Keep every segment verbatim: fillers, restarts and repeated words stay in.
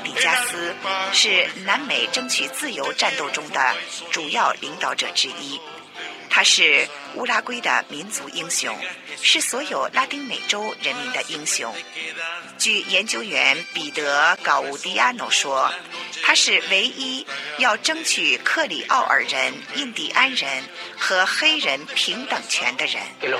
迪加斯是南美争取自由战斗中的主要领导者之一。他是乌拉圭的民族英雄，是所有拉丁美洲人民的英雄。据研究员彼得·高乌迪亚诺说，他是唯一要争取克里奥尔人、印第安人和黑人平等权的人，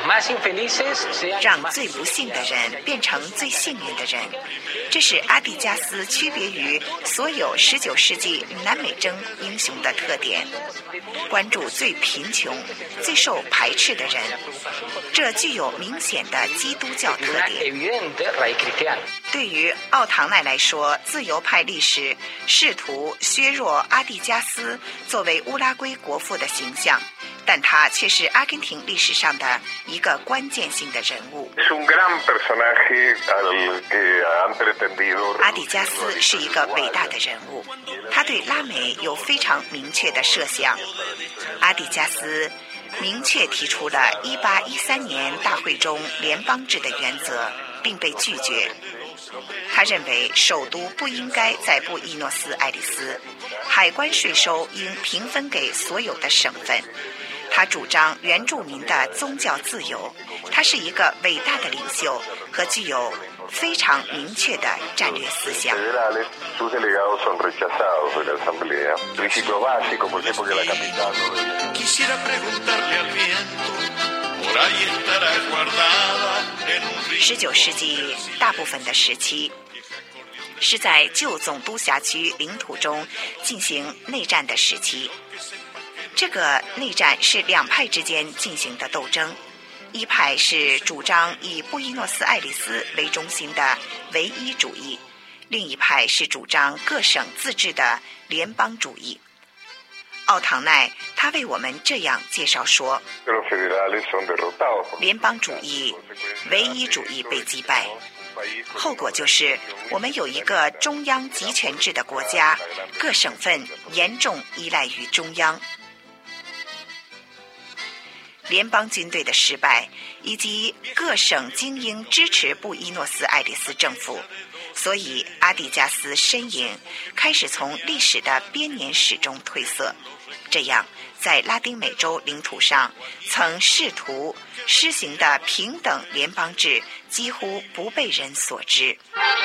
让最不幸的人变成最幸运的人。这是阿蒂加斯区别于所有十九世纪南美洲英雄的特点，关注最贫穷、最受排斥的人，这具有明显的基督教特点。对于奥唐奈来说，自由派历史试图削弱阿蒂加斯作为乌拉圭国父的形象，但他却是阿根廷历史上的一个关键性的人物。阿蒂加斯是一个伟大的人物，他对拉美有非常明确的设想。阿蒂加斯明确提出了一八一三年大会中联邦制的原则，并被拒绝。他认为首都不应该在布宜诺斯艾利斯，海关税收应平分给所有的省份。他主张原住民的宗教自由，他是一个伟大的领袖和具有非常明确的战略思想。十九世纪大部分的时期是在旧总督辖区领土中进行内战的时期。这个内战是两派之间进行的斗争，一派是主张以布宜诺斯艾利斯为中心的唯一主义，另一派是主张各省自治的联邦主义。奥唐奈他为我们这样介绍说，联邦主义、唯一主义被击败，后果就是我们有一个中央集权制的国家，各省份严重依赖于中央。联邦军队的失败以及各省精英支持布宜诺斯艾利斯政府，所以阿蒂加斯身影开始从历史的编年史中褪色。这样在拉丁美洲领土上曾试图施行的平等联邦制几乎不被人所知。